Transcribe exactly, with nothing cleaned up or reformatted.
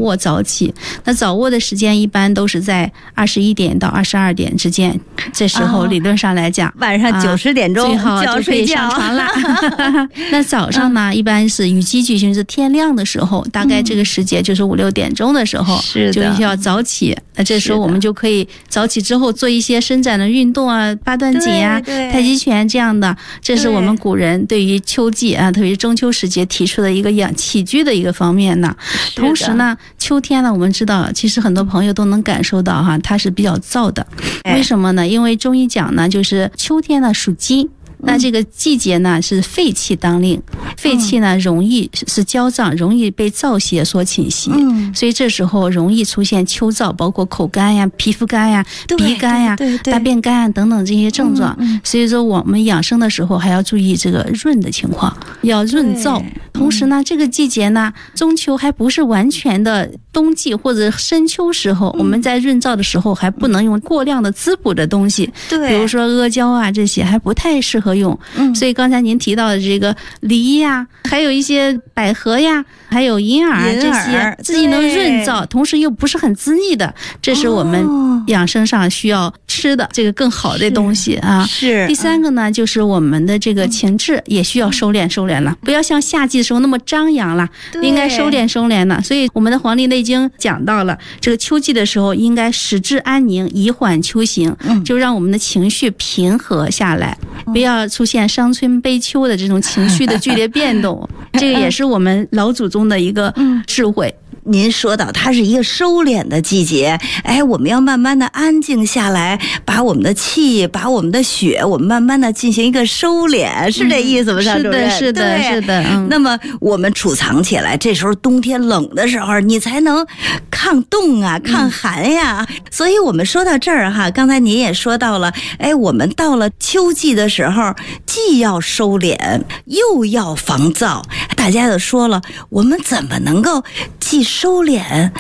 卧早起。那早卧的时间一般都是在二十一点到二十二点之间，这时候理论上来讲， 啊、晚上九十点钟、 啊、最好就可以上床了。那早上呢，嗯、一般是雨季举行是天亮的时候，大概这个时节就是五六点钟的时候， 是、嗯、 就需要早起。那这时候我们就可以早起之后做一些伸展的运动啊，八段锦啊、太极拳这样的。这是我们古人对于秋季啊，特别是中秋时节提出的一个养起居的一个方面呢。同时呢，秋天呢，我们知道，其实很多朋友都能感受到哈，它是比较燥的。为什么呢？因为中医讲呢，就是秋天呢属金。那这个季节呢是肺气当令，肺气呢容易是焦胀，容易被燥邪所侵袭，嗯，所以这时候容易出现秋燥，包括口干呀、皮肤干呀、鼻干呀、大便干啊等等这些症状。嗯嗯、所以说我们养生的时候还要注意这个润的情况，要润燥。同时呢，这个季节呢，中秋还不是完全的冬季或者深秋时候，嗯、我们在润燥的时候还不能用过量的滋补的东西，对，比如说阿胶啊这些还不太适合用。嗯，所以刚才您提到的这个梨呀，还有一些百合呀，还有银耳这些，自己能润燥，同时又不是很滋腻的，这是我们养生上需要吃的这个更好的东西啊。是。第三个呢，就是我们的这个情志也需要收敛收敛了，不要像夏季的时候那么张扬了，应该收敛收敛了。所以我们的《黄帝内经》讲到了，这个秋季的时候应该使志安宁，以缓秋行，就让我们的情绪平和下来，不要出现伤春悲秋的这种情绪的剧烈变动。这个也是我们老祖宗的一个智慧。 您说到它是一个收敛的季节，哎，我们要慢慢的安静下来，把我们的气，把我们的血，我们慢慢的进行一个收敛，是这意思吗？张主任？ 是的，是的，是的。嗯、 那么我们储藏起来，这时候冬天冷的时候，你才能抗冻啊，抗寒呀。嗯、所以我们说到这儿哈，刚才您也说到了，哎，我们到了秋季的时候，既要收敛，又要防燥。大家都说了，我们怎么能够既收敛